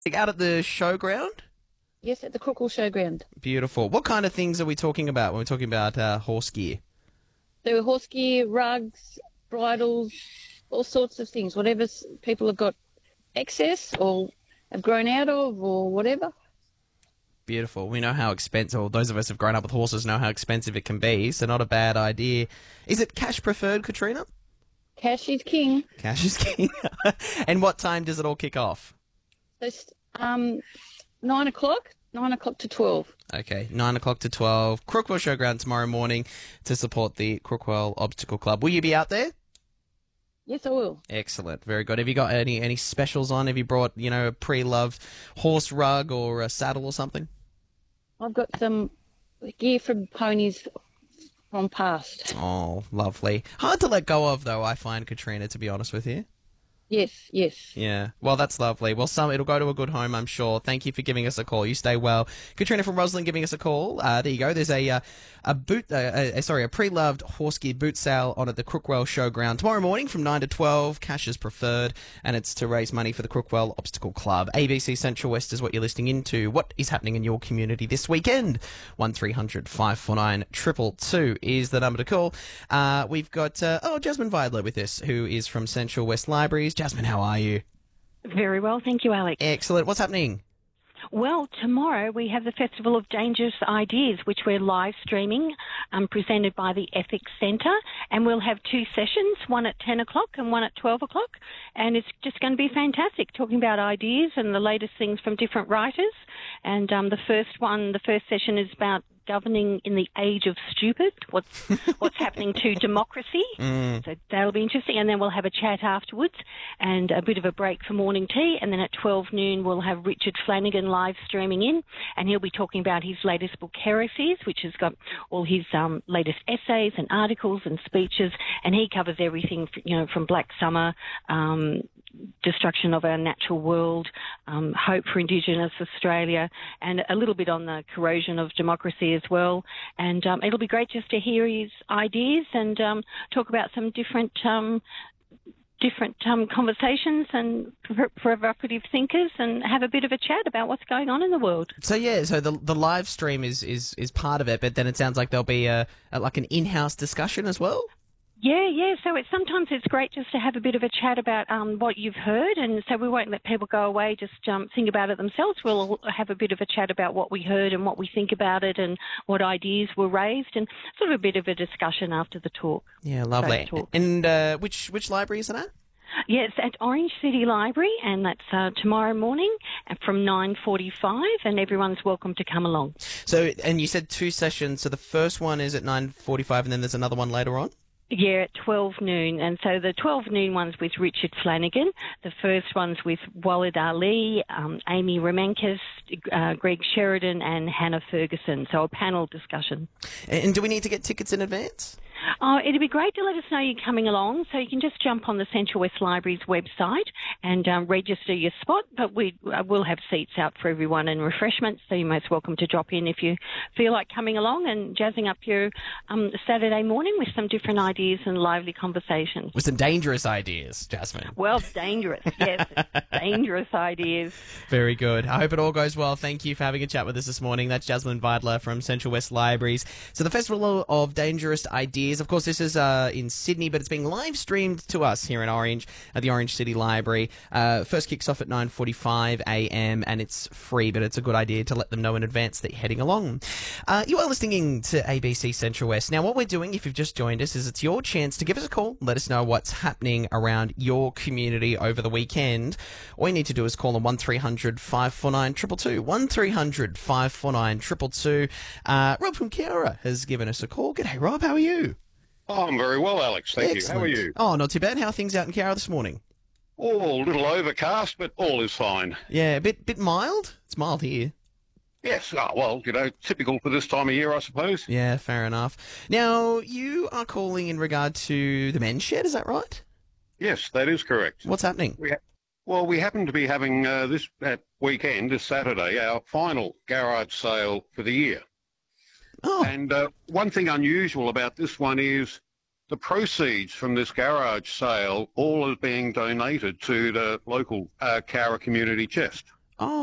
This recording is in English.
Out at the showground? Yes, at the Crookwell Showground. Beautiful. What kind of things are we talking about when we're talking about horse gear? There were horse gear, rugs, bridles, all sorts of things. Whatever people have got excess or have grown out of or whatever. Beautiful. We know how expensive, or those of us who have grown up with horses know how expensive it can be, so not a bad idea. Is it cash preferred, Katrina? Cash is king. Cash is king. And what time does it all kick off? So, 9 o'clock to 12. Okay, 9 o'clock to 12. Crookwell Showground tomorrow morning to support the Crookwell Obstacle Club. Will you be out there? Yes, I will. Excellent. Very good. Have you got any specials on? Have you brought, a pre-loved horse rug or a saddle or something? I've got some gear from ponies from past. Oh, lovely. Hard to let go of, though, I find, Katrina, to be honest with you. Yes. Yeah. Well, that's lovely. Well, it'll go to a good home, I'm sure. Thank you for giving us a call. You stay well. Katrina from Roslyn giving us a call. There you go. There's a pre-loved horse gear boot sale on at the Crookwell Showground tomorrow morning from 9 to 12. Cash is preferred, and it's to raise money for the Crookwell Obstacle Club. ABC Central West is what you're listening into. What is happening in your community this weekend? 1300 549 222 is the number to call. We've got Jasmine Vidler with us, who is from Central West Libraries. Jasmine, how are you? Very well, thank you, Alex. Excellent. What's happening? Well, tomorrow we have the Festival of Dangerous Ideas, which we're live streaming, presented by the Ethics Centre, and we'll have two sessions, one at 10 o'clock and one at 12 o'clock, and it's just going to be fantastic, talking about ideas and the latest things from different writers. And the first session is about governing in the age of stupid, what's happening to democracy. So that'll be interesting. And then we'll have a chat afterwards and a bit of a break for morning tea. And then at 12 noon, we'll have Richard Flanagan live streaming in, and he'll be talking about his latest book, Heresies, which has got all his latest essays and articles and speeches, and he covers everything, from Black Summer, destruction of our natural world, hope for Indigenous Australia, and a little bit on the corrosion of democracy as well. And it'll be great just to hear his ideas and talk about some different conversations and provocative thinkers, and have a bit of a chat about what's going on in the world. So the live stream is part of it, but then it sounds like there'll be like an in-house discussion as well. Yeah. So sometimes it's great just to have a bit of a chat about what you've heard, and so we won't let people go away just think about it themselves. We'll have a bit of a chat about what we heard and what we think about it, and what ideas were raised, and sort of a bit of a discussion after the talk. Yeah, lovely. And which library is it at? Yeah, it's at Orange City Library, and that's tomorrow morning from 9:45, and everyone's welcome to come along. So, and you said two sessions. So the first one is at 9:45, and then there's another one later on? Yeah, at 12 noon. And so the 12 noon one's with Richard Flanagan. The first one's with Walid Ali, Amy Remenkis, Greg Sheridan, and Hannah Ferguson. So a panel discussion. And do we need to get tickets in advance? It'd be great to let us know you're coming along, so you can just jump on the Central West Library's website and register your spot, but we'll have seats out for everyone and refreshments, so you're most welcome to drop in if you feel like coming along and jazzing up your Saturday morning with some different ideas and lively conversations. With some dangerous ideas, Jasmine. Well, dangerous, yes. Dangerous ideas. Very good. I hope it all goes well. Thank you for having a chat with us this morning. That's Jasmine Vidler from Central West Libraries. So the Festival of Dangerous Ideas, of course, this is in Sydney, but it's being live streamed to us here in Orange at the Orange City Library. First kicks off at 9:45 a.m. and it's free, but it's a good idea to let them know in advance that you're heading along. You are listening to ABC Central West. Now, what we're doing, if you've just joined us, is it's your chance to give us a call. Let us know what's happening around your community over the weekend. All you need to do is call on 1300 549 222. 1300 549 222. Rob from Kiara has given us a call. G'day, Rob. How are you? Oh, I'm very well, Alex. Thank you. How are you? Oh, not too bad. How are things out in Kiara this morning? Oh, a little overcast, but all is fine. Yeah, a bit mild. It's mild here. Yes, well, typical for this time of year, I suppose. Yeah, fair enough. Now, you are calling in regard to the men's shed, is that right? Yes, that is correct. What's happening? We happen to be having this weekend, this Saturday, our final garage sale for the year. Oh. And one thing unusual about this one is the proceeds from this garage sale all is being donated to the local Cowra Community Chest.